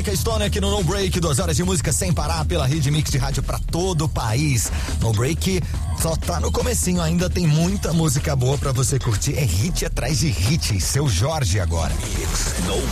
Laika Stone aqui no No Break, 2 horas de música sem parar pela rede Mix de rádio pra todo o país. No Break só tá no comecinho, ainda tem muita música boa pra você curtir. É hit atrás de hit. Seu Jorge agora. Mix No